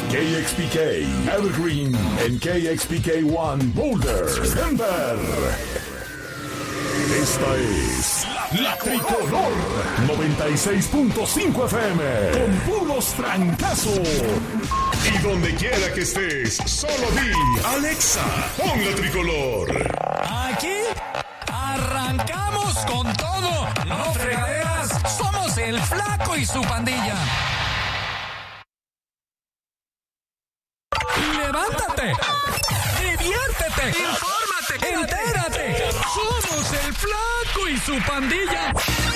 KXPK, Evergreen, en KXPK1, Boulder, Denver. Esta es La Tricolor 96.5 FM, con puros trancazos. Y donde quiera que estés, solo di Alexa, pon La Tricolor. Aquí arrancamos con todo. No fregaderas, somos el Flaco y su pandilla. ¡Levántate! ¡Diviértete! ¡Infórmate! ¡Entérate! ¡Somos el Flaco y su pandilla!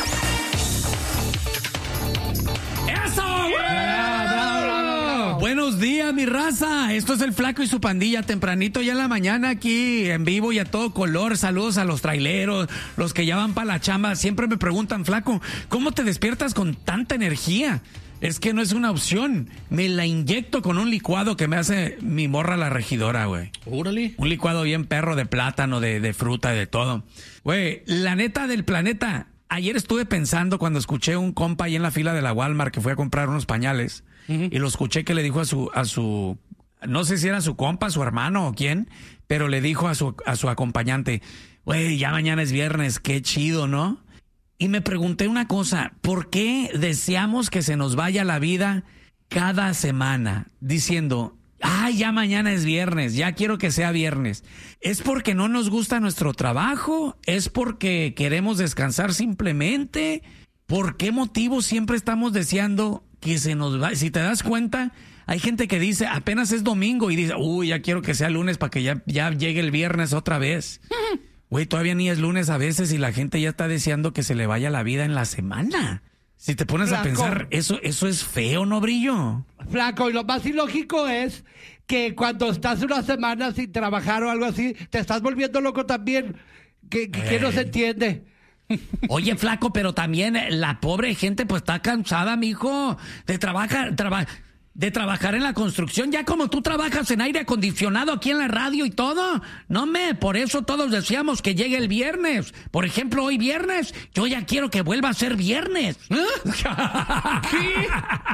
¡Eso! ¡Bravo! Buenos días, mi raza. Esto es el Flaco y su pandilla. Tempranito ya en la mañana aquí en vivo y a todo color. Saludos a los traileros, los que ya van para la chamba. Siempre me preguntan, Flaco, ¿cómo te despiertas con tanta energía? Es que no es una opción. Me la inyecto con un licuado que me hace mi morra la regidora, güey. Órale. Un licuado bien perro de plátano, de fruta, de todo. Güey, la neta del planeta. Ayer estuve pensando cuando escuché un compa ahí en la fila de la Walmart que fue a comprar unos pañales. Y lo escuché que le dijo a su no sé si era su compa, su hermano o quién, pero le dijo a su acompañante, güey, ya mañana es viernes, qué chido, ¿no? Y me pregunté una cosa, ¿por qué deseamos que se nos vaya la vida cada semana diciendo, ay, ya mañana es viernes, ya quiero que sea viernes? ¿Es porque no nos gusta nuestro trabajo? ¿Es porque queremos descansar simplemente? ¿Por qué motivo siempre estamos deseando que se nos vaya? Si te das cuenta, hay gente que dice, apenas es domingo y dice, uy, ya quiero que sea lunes para que ya llegue el viernes otra vez. Güey, todavía ni es lunes a veces y la gente ya está deseando que se le vaya la vida en la semana. Si te pones Flaco, a pensar, eso es feo, ¿no, Brillo? Flaco, y lo más ilógico es que cuando estás una semana sin trabajar o algo así, te estás volviendo loco también. Que no se entiende. Oye, Flaco, pero también la pobre gente pues está cansada, mijo, de trabajar en la construcción, ya como tú trabajas en aire acondicionado aquí en la radio y todo. No por eso todos decíamos que llegue el viernes. Por ejemplo, hoy viernes, yo ya quiero que vuelva a ser viernes. ¿Qué?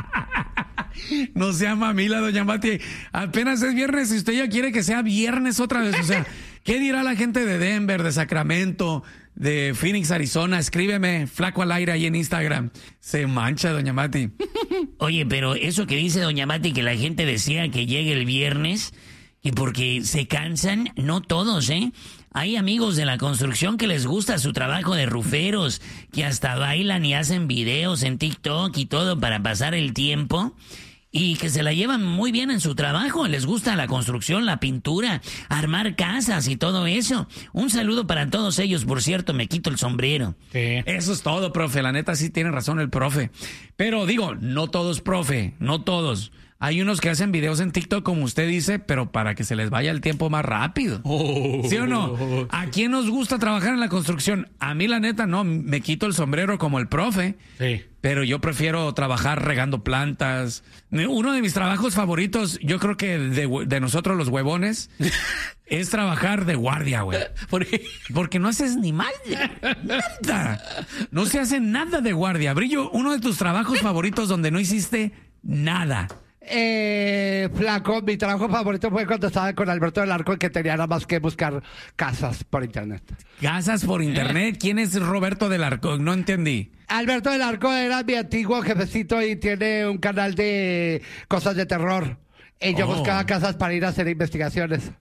No sea mamila, doña Mati. Apenas es viernes y usted ya quiere que sea viernes otra vez. O sea, ¿qué dirá la gente de Denver, de Sacramento, de Phoenix, Arizona? Escríbeme, Flaco al aire ahí en Instagram. Se mancha, doña Mati. Oye, pero eso que dice doña Mati, que la gente desea que llegue el viernes, y porque se cansan, no todos, ¿eh? Hay amigos de la construcción que les gusta su trabajo de ruferos, que hasta bailan y hacen videos en TikTok y todo para pasar el tiempo, y que se la llevan muy bien en su trabajo. Les gusta la construcción, la pintura, armar casas y todo eso. Un saludo para todos ellos, por cierto, me quito el sombrero. Sí. Eso es todo, profe. La neta sí tiene razón el profe. Pero digo, no todos, profe, no todos. Hay unos que hacen videos en TikTok, como usted dice, pero para que se les vaya el tiempo más rápido. ¿Sí o no? ¿A quién nos gusta trabajar en la construcción? A mí, la neta, no. Me quito el sombrero como el profe. Sí. Pero yo prefiero trabajar regando plantas. Uno de mis trabajos favoritos, yo creo que de nosotros los huevones, es trabajar de guardia, güey. ¿Por qué? Porque no haces ni mal, nada. No se hace nada de guardia. Brillo, uno de tus trabajos favoritos donde no hiciste nada. Flaco, mi trabajo favorito fue cuando estaba con Alberto del Arco, que tenía nada más que buscar casas por internet. ¿Casas por internet? ¿Quién es Roberto del Arco? No entendí. Alberto del Arco era mi antiguo jefecito y tiene un canal de cosas de terror. Y yo buscaba casas para ir a hacer investigaciones.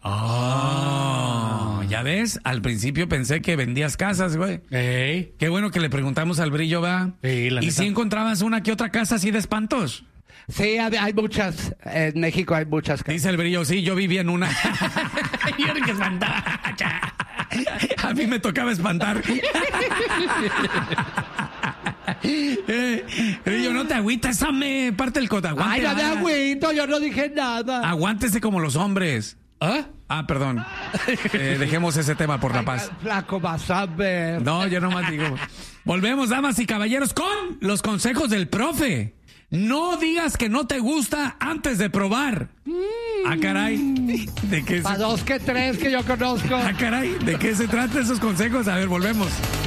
¿Ya ves? Al principio pensé que vendías casas, güey. Qué bueno que le preguntamos al Brillo, ¿va? ¿Y si encontrabas una que otra casa así de espantos? Sí, hay muchas. En México hay muchas. Dice el Brillo, sí, yo vivía en una. Yo que espantaba. A mí me tocaba espantar. Brillo, no te agüitas, me parte el cota. Ay, no me agüito, yo no dije nada. Aguántese como los hombres. Perdón. Dejemos ese tema por la paz. Flaco, vas a ver. No, yo nomás digo. Volvemos, damas y caballeros, con los consejos del profe. No digas que no te gusta antes de probar. Caray. ¿De qué Para dos que tres que yo conozco. Caray. ¿De qué se trata esos consejos? A ver, volvemos.